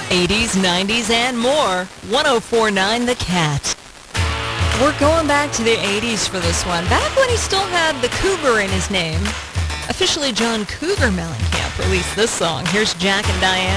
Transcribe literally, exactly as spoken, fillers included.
eighties, nineties, and more. one oh four point nine The Cat. We're going back to the eighties for this one. Back when he still had the Cougar in his name. Officially, John Cougar Mellencamp released this song. Here's Jack and Diane.